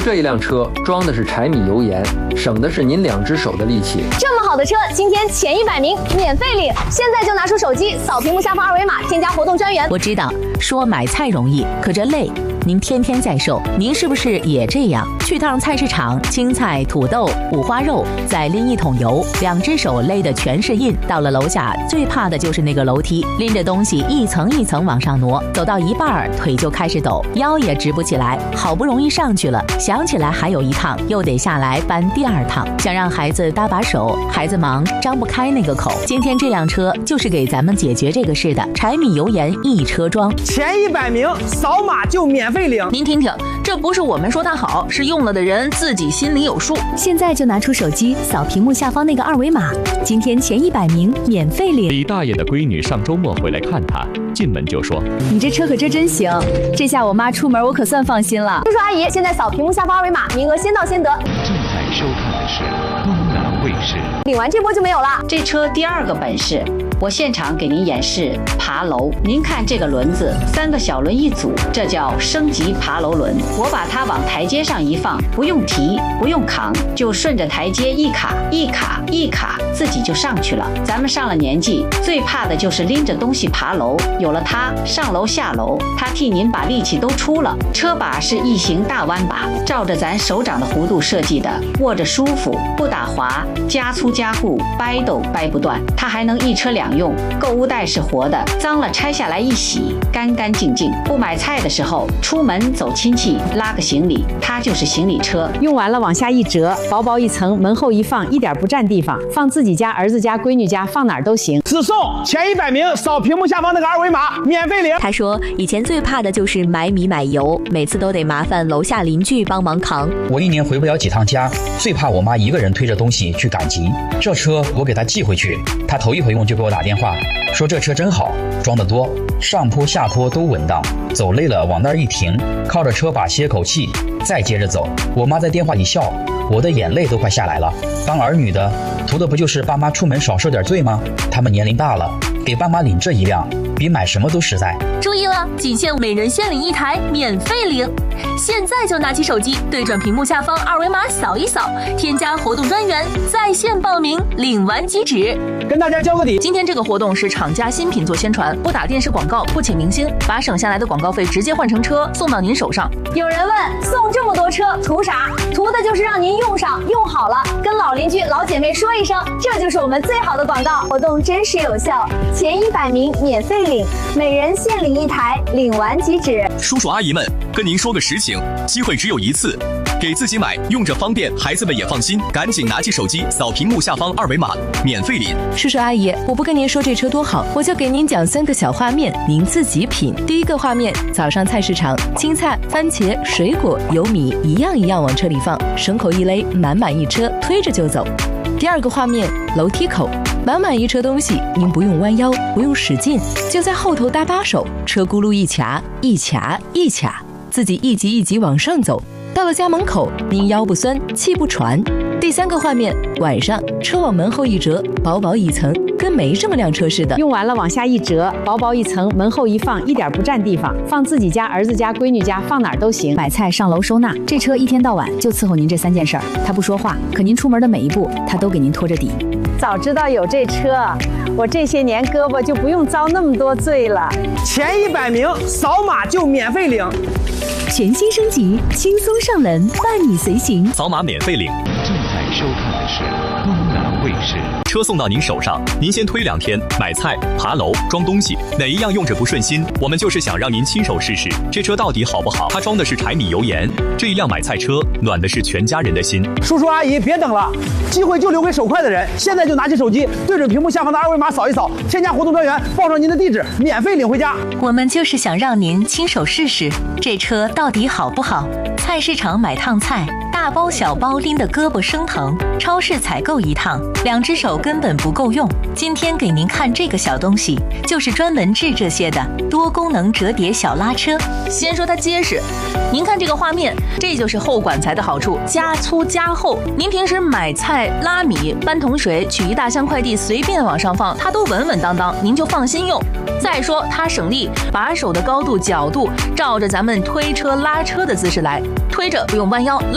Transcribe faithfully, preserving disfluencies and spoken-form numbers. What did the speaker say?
这一辆车装的是柴米油盐，省的是您两只手的力气。 这么好的车，今天前一百名免费领，现在就拿出手机扫屏幕下方二维码，添加活动专员。 我知道说买菜容易，可这累。您天天在售，您是不是也这样？去趟菜市场，青菜、土豆、五花肉，再拎一桶油，两只手勒的全是印。到了楼下，最怕的就是那个楼梯，拎着东西一层一层往上挪，走到一半腿就开始抖，腰也直不起来。好不容易上去了，想起来还有一趟，又得下来搬第二趟。想让孩子搭把手，孩子忙张不开那个口。今天这辆车就是给咱们解决这个事的，柴米油盐一车装， 前一百名扫码就免费领。 您听听，这不是我们说它好，是用了的人自己心里有数。 现在就拿出手机扫屏幕下方那个二维码，今天前一百名免费领。 李大爷的闺女上周末回来看他，进门就说：“ 你这车可真真行，这下我妈出门我可算放心了。”叔叔阿姨，现在扫屏幕下方二维码，名额先到先得。 正在收看的是东南卫视。 领完这波就没有了。 这车第二个本事，我现场给您演示爬楼。您看这个轮子，三个小轮一组，这叫升级爬楼轮。我把它往台阶上一放，不用提，不用扛，就顺着台阶一卡一卡一卡，自己就上去了。咱们上了年纪，最怕的就是拎着东西爬楼。有了它，上楼下楼，它替您把力气都出了。车把是异形大弯把，照着咱手掌的弧度设计的，握着舒服，不打滑，加粗加固，掰都掰不断。它还能一车两用。购物袋是活的，脏了拆下来一洗，干干净净。不买菜的时候，出门走亲戚，拉个行李，它就是行李车。 用完了往下一折，薄薄一层，门后一放，一点不占地方，放自己家、儿子家、闺女家，放哪儿都行。 只送前一百名扫屏幕下方那个二维码，免费领。 他说以前最怕的就是买米买油，每次都得麻烦楼下邻居帮忙扛。 我一年回不了几趟家，最怕我妈一个人推着东西去赶集。这车我给她寄回去，她头一回用就给我打电话说这车真好，装得多，上坡下坡都稳当，走累了往那儿一停，靠着车把歇口气，再接着走。我妈在电话里笑，我的眼泪都快下来了。当儿女的图的不就是爸妈出门少受点罪吗？他们年龄大了，给爸妈领这一辆比买什么都实在。 注意了，仅限每人限领一台，免费领。现在就拿起手机，对准屏幕下方二维码扫一扫，添加活动专员，在线报名，领完即止。 跟大家交个底， 今天这个活动是厂家新品做宣传，不打电视广告，不请明星，把省下来的广告费直接换成车送到您手上。 有人问，送这么多车图啥？图的就是让您用上用好了，跟老邻居老姐妹说一声，这就是我们最好的广告。活动真实有效，前一百名免费领，每人限领一台，领完即止。 叔叔阿姨们，跟您说个实情，机会只有一次，给自己买用着方便，孩子们也放心，赶紧拿起手机扫屏幕下方二维码，免费领。 叔叔阿姨，我不跟您说这车多好，我就给您讲三个小画面，您自己品。第一个画面，早上菜市场，青菜、番茄、水果、油米一样一样往车里放，绳口一勒，满满一车，推着就走。第二个画面，楼梯口，满满一车东西，您不用弯腰，不用使劲，就在后头搭把手，车轱辘一卡一卡一卡，自己一级一级往上走。到了家门口，您腰不酸，气不喘。第三个画面，晚上车往门后一折，薄薄一层，跟没这么辆车似的。 用完了往下一折，薄薄一层，门后一放，一点不占地方，放自己家、儿子家、闺女家，放哪儿都行。 买菜、上楼收纳，这车一天到晚就伺候您这三件事儿。他不说话，可您出门的每一步，他都给您拖着底。 早知道有这车，我这些年胳膊就不用遭那么多罪了。 前一百名扫码就免费领。 全新升级，轻松上门，伴你随行， 扫码免费领。 正在收看的是东南卫视。 车送到您手上，您先推两天，买菜、爬楼、装东西，哪一样用着不顺心？我们就是想让您亲手试试，这车到底好不好？它装的是柴米油盐，这一辆买菜车暖的是全家人的心。 叔叔阿姨别等了，机会就留给手快的人，现在就拿起手机，对准屏幕下方的二维码扫一扫，添加活动专员，报上您的地址，免费领回家。 我们就是想让您亲手试试，这车到底好不好？菜市场买趟菜，大包小包拎得胳膊生疼；超市采购一趟，两只手根本不够用。今天给您看这个小东西，就是专门治这些的多功能折叠小拉车。 先说它结实，您看这个画面，这就是厚管材的好处，加粗加厚。您平时买菜、拉米、搬桶水、取一大箱快递，随便往上放，它都稳稳当当，您就放心用。再说它省力，把手的高度、角度照着咱们推车拉车的姿势来，推着不用弯腰，